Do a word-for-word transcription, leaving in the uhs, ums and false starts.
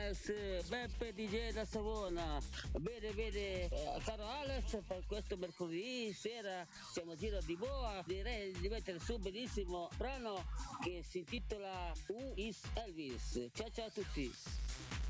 Alex, Beppe D J da Savona. Bene, bene, eh, caro Alex, per questo mercoledì sera siamo a giro di boa. Direi di mettere su benissimo brano che si intitola Who is Elvis. Ciao ciao a tutti.